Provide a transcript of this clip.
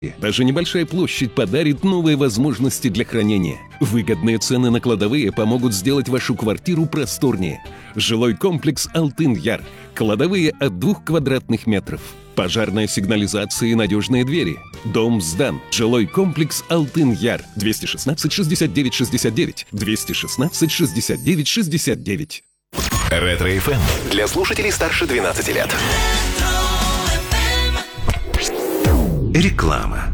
Даже небольшая площадь подарит новые возможности для хранения. Выгодные цены на кладовые помогут сделать вашу квартиру просторнее. Жилой комплекс «Алтын-Яр». Кладовые от 2 квадратных метров. Пожарная сигнализация и надежные двери. Дом сдан. Жилой комплекс «Алтын-Яр». 216 69 69. 216 69 69. Ретро-ФМ. Для слушателей старше 12 лет. Реклама.